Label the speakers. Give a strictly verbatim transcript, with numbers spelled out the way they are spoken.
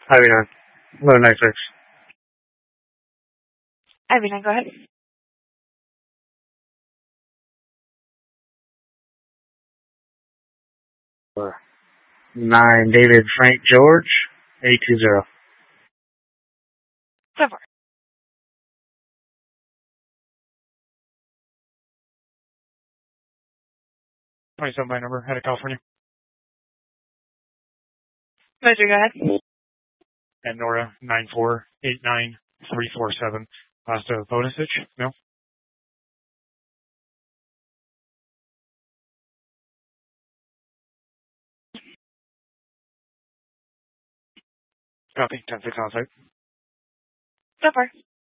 Speaker 1: Ivy nine. Low nine six.
Speaker 2: Ivy nine, go ahead.
Speaker 1: Four. Nine David Frank George. Eight two zero.
Speaker 2: So far.
Speaker 3: twenty-seven by number, head of California.
Speaker 2: Moser, go ahead.
Speaker 3: And Nora, nine four eight nine three four seven. Last of Bonusich, no? Copy, ten six on site.
Speaker 2: So far.